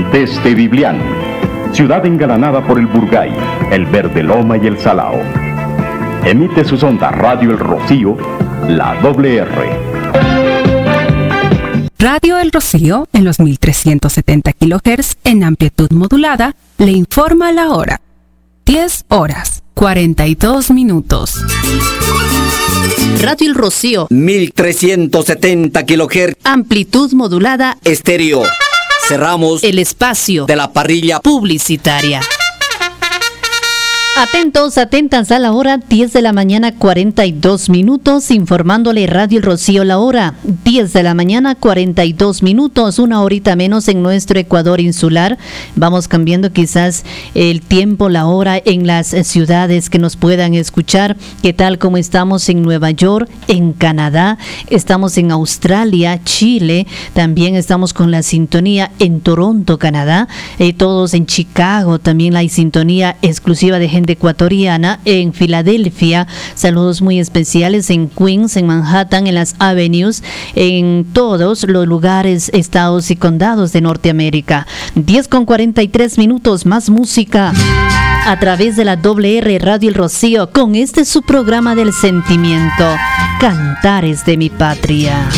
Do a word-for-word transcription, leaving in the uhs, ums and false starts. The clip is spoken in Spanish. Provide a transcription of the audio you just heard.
Montes de Biblián, ciudad engalanada por el Burgay, el Verde Loma y el Salao. Emite sus ondas Radio El Rocío, la doble R. Radio El Rocío, en los mil trescientos setenta kilohertz en amplitud modulada, le informa la hora. diez horas, cuarenta y dos minutos. Radio El Rocío, mil trescientos setenta kilohertz, amplitud modulada, estéreo. Cerramos el espacio de la parrilla publicitaria. Atentos, atentas a la hora, diez de la mañana, cuarenta y dos minutos, informándole Radio El Rocío la hora, diez de la mañana, cuarenta y dos minutos, una horita menos en nuestro Ecuador insular. Vamos cambiando quizás el tiempo, la hora en las ciudades que nos puedan escuchar. ¿Qué tal? Como estamos en Nueva York, en Canadá, estamos en Australia, Chile, también estamos con la sintonía en Toronto, Canadá, eh, todos en Chicago, también hay sintonía exclusiva de gente ecuatoriana en Filadelfia, saludos muy especiales en Queens, en Manhattan, en las Avenues, en todos los lugares, estados y condados de Norteamérica. diez con cuarenta y tres minutos, más música a través de la doble R Radio El Rocío, con este su programa del sentimiento, Cantares de mi Patria.